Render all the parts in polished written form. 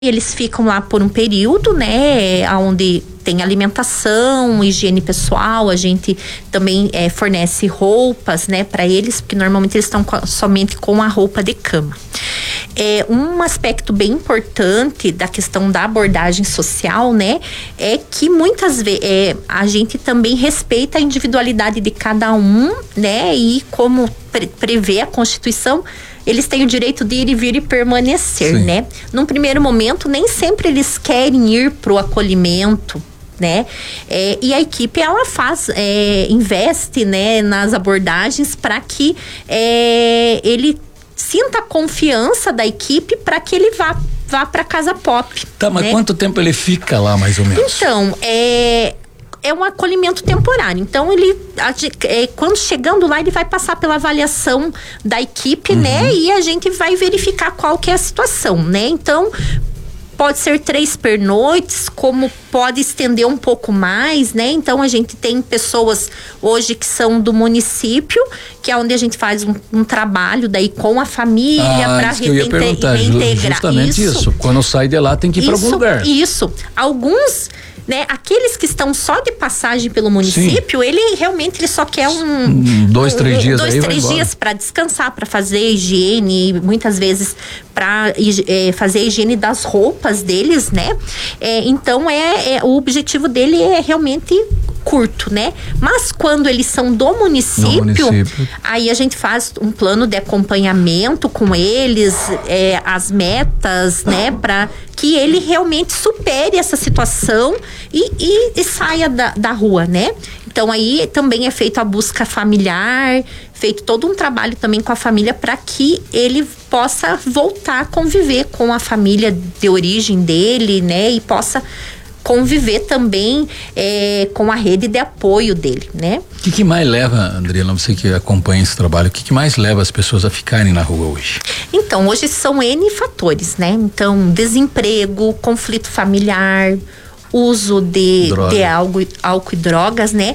Eles ficam lá por um período, né, onde tem alimentação, higiene pessoal, a gente também fornece roupas, né, para eles, porque normalmente eles estão somente com a roupa de cama. Um aspecto bem importante da questão da abordagem social, né, é que muitas vezes a gente também respeita a individualidade de cada um, né, e como prevê a Constituição, eles têm o direito de ir e vir e permanecer, sim, né? Num primeiro momento, nem sempre eles querem ir pro acolhimento, né? E a equipe, ela investe, né, nas abordagens para que ele sinta a confiança da equipe para que ele vá para Casa Pop. Tá, mas né? Quanto tempo ele fica lá, mais ou menos? Então, é um acolhimento temporário. Então, ele, quando chegando lá, ele vai passar pela avaliação da equipe, né? E a gente vai verificar qual que é a situação, né? Então, pode ser 3 pernoites, como pode estender um pouco mais, né? Então, a gente tem pessoas hoje que são do município, que é onde a gente faz um trabalho daí com a família para reintegrar. Justamente isso. Quando sai de lá, tem que ir para algum lugar. Isso. Alguns, né, aqueles que estão só de passagem pelo município, sim, ele realmente só quer 2, 3 dias, 2, 3 dias para descansar, para fazer higiene, muitas vezes para fazer a higiene das roupas deles, né? Então o objetivo dele é realmente curto, né? Mas quando eles são do município, aí a gente faz um plano de acompanhamento com eles, as metas, né? Para que ele realmente supere essa situação e saia da rua, né? Então aí também é feita a busca familiar, feito todo um trabalho também com a família para que ele possa voltar a conviver com a família de origem dele, né? E possa conviver também com a rede de apoio dele, né? O que mais leva, Adriana, você que acompanha esse trabalho, o que mais leva as pessoas a ficarem na rua hoje? Então, hoje são N fatores, né? Então, desemprego, conflito familiar, uso de álcool e drogas, né?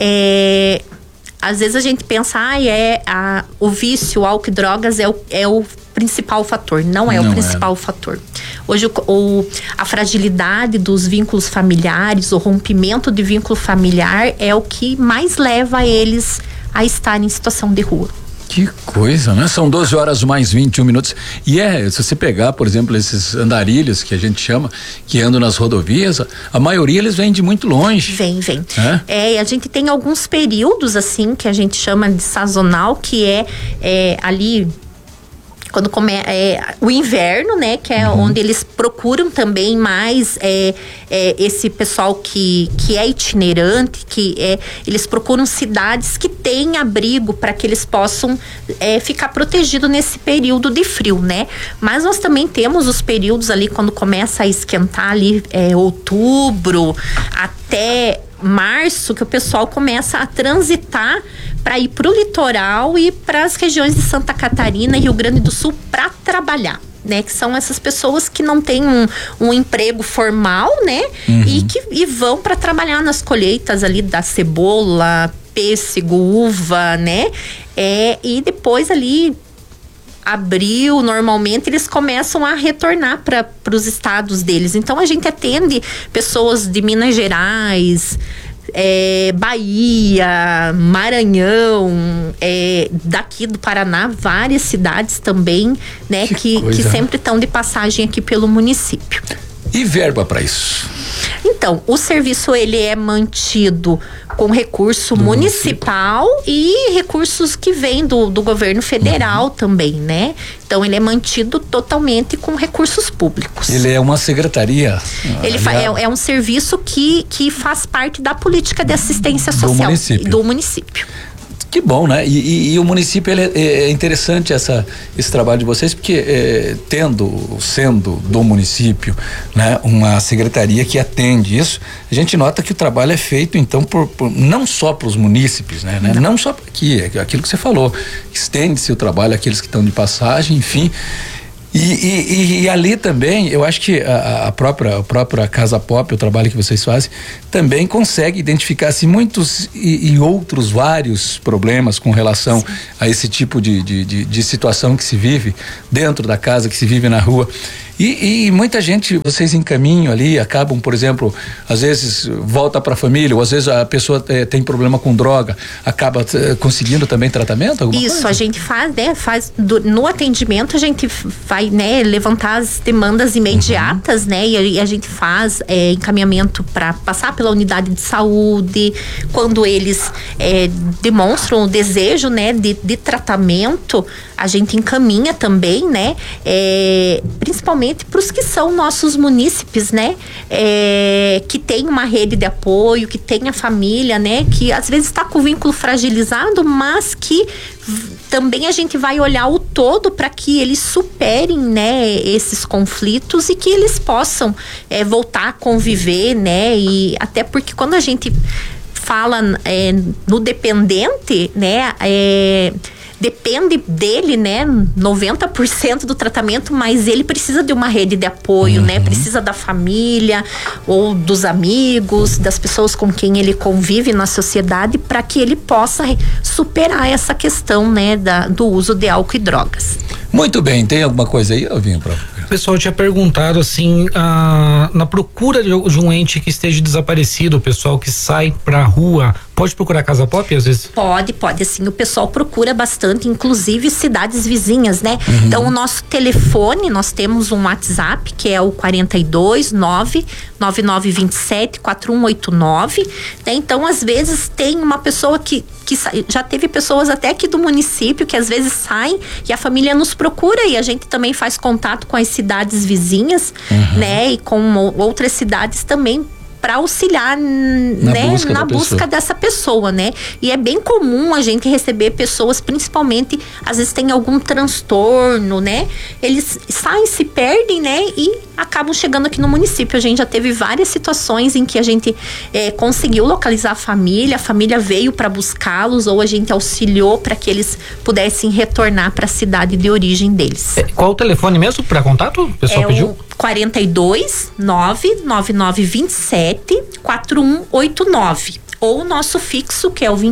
Às vezes a gente pensa, o vício, álcool e drogas é o principal fator. Não é o principal fator. Hoje a fragilidade dos vínculos familiares, o rompimento de vínculo familiar é o que mais leva eles a estar em situação de rua. Que coisa, né? São 12 horas mais 21 minutos. E se você pegar, por exemplo, esses andarilhos que a gente chama, que andam nas rodovias, a maioria eles vêm de muito longe. Vem. A gente tem alguns períodos, assim, que a gente chama de sazonal, que ali quando o inverno, né, que é onde eles procuram também mais esse pessoal que é itinerante, eles procuram cidades que têm abrigo para que eles possam ficar protegidos nesse período de frio, né? Mas nós também temos os períodos ali quando começa a esquentar ali outubro até março, que o pessoal começa a transitar para ir para o litoral e para as regiões de Santa Catarina e Rio Grande do Sul para trabalhar, né? Que são essas pessoas que não têm um emprego formal, né? E vão para trabalhar nas colheitas ali da cebola, pêssego, uva, né? E depois ali abril, normalmente eles começam a retornar para os estados deles. Então a gente atende pessoas de Minas Gerais, Bahia, Maranhão, daqui do Paraná, várias cidades também, né, que sempre estão de passagem aqui pelo município. E verba para isso? Então, o serviço ele é mantido com recurso municipal e recursos que vêm do governo federal também, né? Então, ele é mantido totalmente com recursos públicos. Ele é uma secretaria? Ele é um serviço que faz parte da política de assistência social do município. Que bom, né? E o município, é interessante esse trabalho de vocês, porque sendo do município, né, uma secretaria que atende isso, a gente nota que o trabalho é feito, então, não só para os munícipes, né? Não só aqui, aquilo que você falou, estende-se o trabalho àqueles que estão de passagem, enfim. E ali também, eu acho que a própria Casa Pop, o trabalho que vocês fazem, também consegue identificar-se muitos e outros vários problemas com relação a esse tipo de situação que se vive dentro da casa, que se vive na rua. E muita gente, vocês encaminham ali, acabam, por exemplo, às vezes volta para a família, ou às vezes a pessoa tem problema com droga, acaba conseguindo também tratamento? Isso, coisa? A gente faz, né? No atendimento a gente vai, né, levantar as demandas imediatas, né? E a gente faz encaminhamento para passar pela unidade de saúde, quando eles demonstram o desejo, né, de tratamento, a gente encaminha também, né? Principalmente para os que são nossos munícipes, né? Que tem uma rede de apoio, que tem a família, né? Que às vezes está com o vínculo fragilizado, mas que também a gente vai olhar o todo para que eles superem, né, esses conflitos e que eles possam voltar a conviver, né? E até porque quando a gente fala no dependente, né, depende dele, né, 90% do tratamento, mas ele precisa de uma rede de apoio, né, precisa da família ou dos amigos, das pessoas com quem ele convive na sociedade, para que ele possa superar essa questão, né, do uso de álcool e drogas. Muito bem, tem alguma coisa aí, Alvinho? O pessoal tinha perguntado assim, na procura de um ente que esteja desaparecido, o pessoal que sai pra rua, pode procurar a Casa Pop às vezes? Pode, assim, o pessoal procura bastante, inclusive cidades vizinhas, né? Então o nosso telefone, nós temos um WhatsApp que é o 429-9927-4189, né? Então às vezes tem uma pessoa que já teve pessoas até aqui do município que às vezes saem e a família nos procura e a gente também faz contato com as cidades vizinhas, né? E com outras cidades também para auxiliar, na busca dessa pessoa, né? E é bem comum a gente receber pessoas, principalmente, às vezes tem algum transtorno, né? Eles saem, se perdem, né? E acabam chegando aqui no município. A gente já teve várias situações em que a gente conseguiu localizar a família veio para buscá-los ou a gente auxiliou para que eles pudessem retornar para a cidade de origem deles. Qual o telefone mesmo para contato? O pessoal pediu? 42-99927-4189 ou o nosso fixo que é o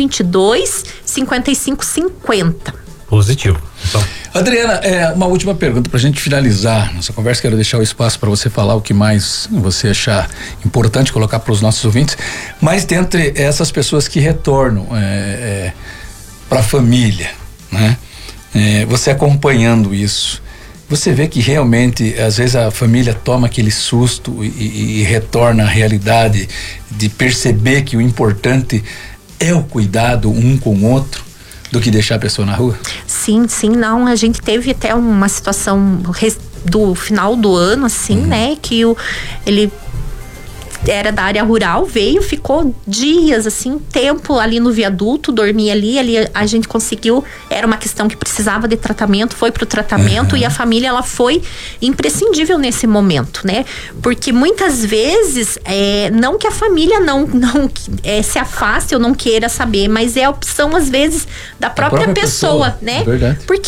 2122-5550. Positivo. Então. Adriana, uma última pergunta pra gente finalizar nossa conversa. Quero deixar o espaço para você falar o que mais você achar importante colocar para os nossos ouvintes, mas dentre essas pessoas que retornam para a família, né? Você acompanhando isso, você vê que realmente às vezes a família toma aquele susto e retorna à realidade de perceber que o importante é o cuidado um com o outro do que deixar a pessoa na rua? Sim, não, a gente teve até uma situação do final do ano, assim, né, que ele era da área rural, ficou dias, assim, tempo ali no viaduto, dormia ali a gente conseguiu, era uma questão que precisava de tratamento, foi pro tratamento e a família, ela foi imprescindível nesse momento, né? Porque muitas vezes, não que a família não se afaste ou não queira saber, mas é a opção, às vezes, da própria pessoa, né? É verdade. Porque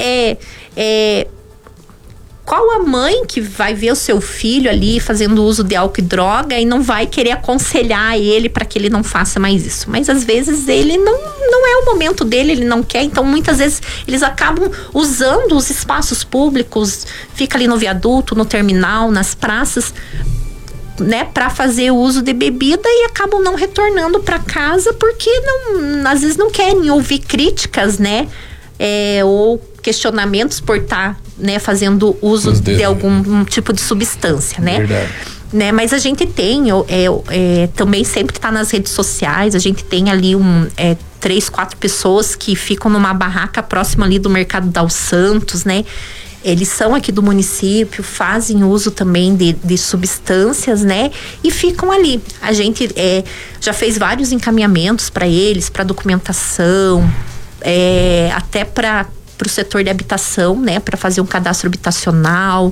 qual a mãe que vai ver o seu filho ali fazendo uso de álcool e droga e não vai querer aconselhar ele para que ele não faça mais isso? Mas às vezes ele não é o momento dele, ele não quer, então muitas vezes eles acabam usando os espaços públicos, fica ali no viaduto, no terminal, nas praças, né, para fazer o uso de bebida e acabam não retornando para casa porque às vezes não querem ouvir críticas, né? Ou questionamentos por estar, né, fazendo uso de algum tipo de substância, né? Verdade. Né? Mas a gente tem, também sempre está nas redes sociais, a gente tem ali 3, 4 pessoas que ficam numa barraca próxima ali do Mercado Dal Santos, né? Eles são aqui do município, fazem uso também de substâncias, né? E ficam ali. A gente já fez vários encaminhamentos para eles, para documentação, até para o setor de habitação, né? Para fazer um cadastro habitacional,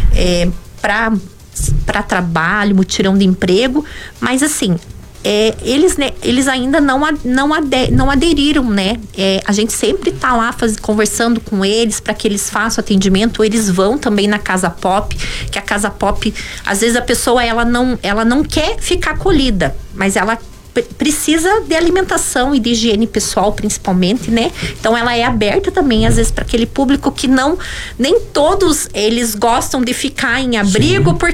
para trabalho, mutirão de emprego, mas assim, eles ainda não aderiram, né? A gente sempre tá lá conversando com eles para que eles façam atendimento, ou eles vão também na Casa Pop, que a Casa Pop, às vezes a pessoa ela não quer ficar acolhida, mas ela precisa de alimentação e de higiene pessoal, principalmente, né? Então ela é aberta também, às vezes, para aquele público que nem todos eles gostam de ficar em abrigo,